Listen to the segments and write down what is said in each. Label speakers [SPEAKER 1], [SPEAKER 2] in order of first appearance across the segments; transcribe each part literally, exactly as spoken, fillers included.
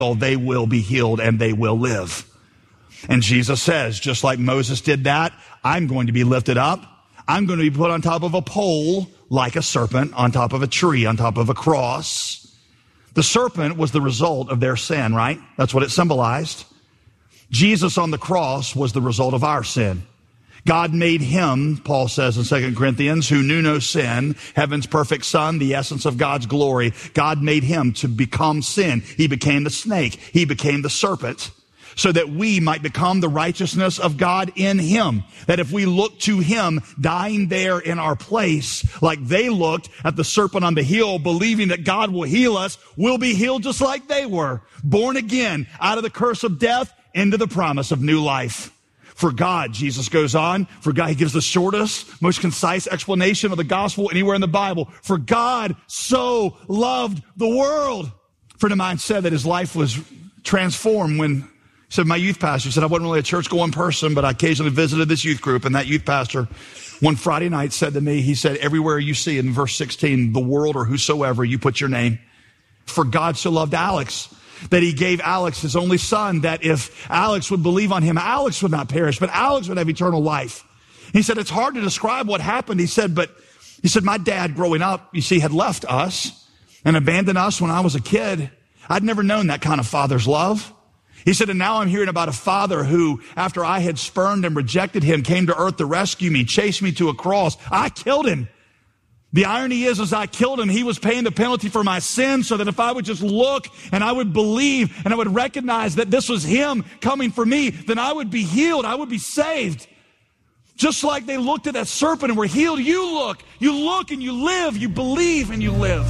[SPEAKER 1] they will be healed and they will live. And Jesus says, just like Moses did that, I'm going to be lifted up. I'm going to be put on top of a pole like a serpent, on top of a tree, on top of a cross. The serpent was the result of their sin, right? That's what it symbolized. Jesus on the cross was the result of our sin. God made him, Paul says in Second Corinthians, who knew no sin, heaven's perfect son, the essence of God's glory. God made him to become sin. He became the snake. He became the serpent so that we might become the righteousness of God in him. That if we look to him dying there in our place, like they looked at the serpent on the hill, believing that God will heal us, we'll be healed just like they were. Born again out of the curse of death into the promise of new life. For God, Jesus goes on, for God, he gives the shortest, most concise explanation of the gospel anywhere in the Bible. For God so loved the world. A friend of mine said that his life was transformed when, he said, my youth pastor said, I wasn't really a church-going person, but I occasionally visited this youth group, and that youth pastor one Friday night said to me, he said, everywhere you see in verse sixteen, the world or whosoever, you put your name. For God so loved Alex, that he gave Alex his only son, that if Alex would believe on him, Alex would not perish, but Alex would have eternal life. He said, it's hard to describe what happened. He said, but he said, my dad growing up, you see, had left us and abandoned us when I was a kid. I'd never known that kind of father's love. He said, and now I'm hearing about a father who, after I had spurned and rejected him, came to earth to rescue me, chased me to a cross. I killed him. The irony is, as I killed him, he was paying the penalty for my sin so that if I would just look and I would believe and I would recognize that this was him coming for me, then I would be healed. I would be saved. Just like they looked at that serpent and were healed, you look, you look and you live, you believe and you live.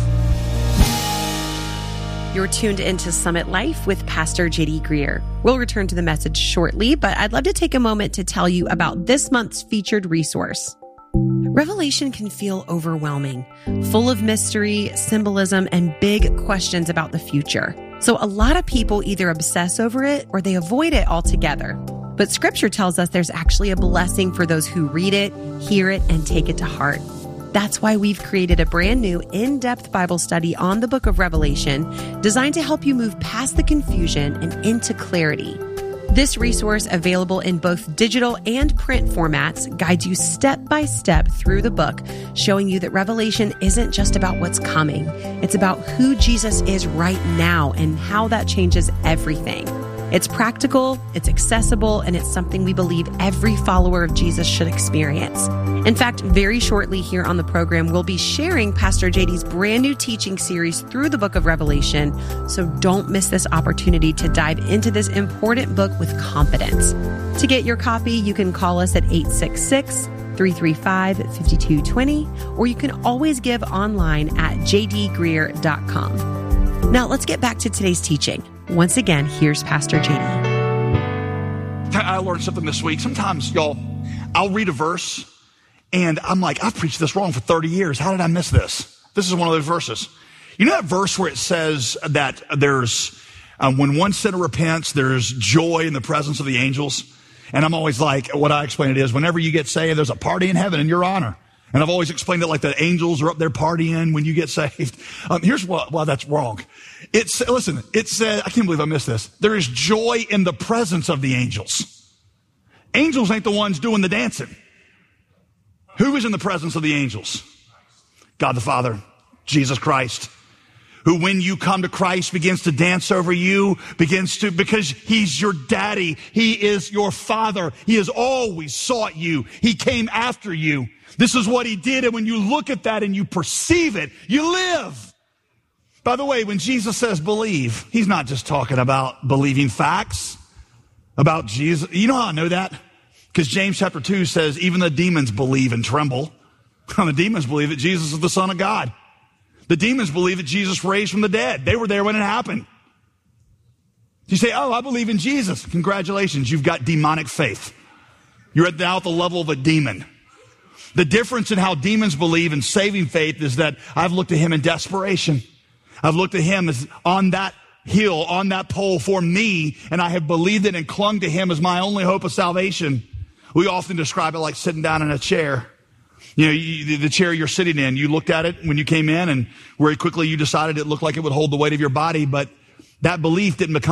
[SPEAKER 2] You're tuned into Summit Life with Pastor J D Greer. We'll return to the message shortly, but I'd love to take a moment to tell you about this month's featured resource. Revelation can feel overwhelming, full of mystery, symbolism, and big questions about the future. So a lot of people either obsess over it or they avoid it altogether. But Scripture tells us there's actually a blessing for those who read it, hear it, and take it to heart. That's why we've created a brand new in-depth Bible study on the book of Revelation designed to help you move past the confusion and into clarity. This resource, available in both digital and print formats, guides you step by step through the book, showing you that Revelation isn't just about what's coming. It's about who Jesus is right now and how that changes everything. It's practical, it's accessible, and it's something we believe every follower of Jesus should experience. In fact, very shortly here on the program, we'll be sharing Pastor J D's brand new teaching series through the book of Revelation, so don't miss this opportunity to dive into this important book with confidence. To get your copy, you can call us at eight six six, three three five, five two two zero, or you can always give online at j d greer dot com. Now, let's get back to today's teaching. Once again, here's Pastor J D.
[SPEAKER 1] I learned something this week. Sometimes, y'all, I'll read a verse, and I'm like, I've preached this wrong for thirty years. How did I miss this? This is one of those verses. You know that verse where it says that there's, um, when one sinner repents, there's joy in the presence of the angels? And I'm always like, what I explain it is, whenever you get saved, there's a party in heaven in your honor. And I've always explained it like the angels are up there partying when you get saved. Um, here's why, why that's wrong. It's, listen, it says, I can't believe I missed this. There is joy in the presence of the angels. Angels ain't the ones doing the dancing. Who is in the presence of the angels? God the Father, Jesus Christ, who when you come to Christ begins to dance over you, begins to, because he's your daddy. He is your father. He has always sought you. He came after you. This is what he did. And when you look at that and you perceive it, you live. By the way, when Jesus says believe, he's not just talking about believing facts about Jesus. You know how I know that? Because James chapter two says even the demons believe and tremble. The demons believe that Jesus is the Son of God. The demons believe that Jesus raised from the dead. They were there when it happened. You say, oh, I believe in Jesus. Congratulations, you've got demonic faith. You're at now at the level of a demon. The difference in how demons believe in saving faith is that I've looked at him in desperation. I've looked at him as on that hill, on that pole for me, and I have believed it and clung to him as my only hope of salvation. We often describe it like sitting down in a chair. You know, you, the chair you're sitting in, you looked at it when you came in, and very quickly you decided it looked like it would hold the weight of your body, but That belief didn't become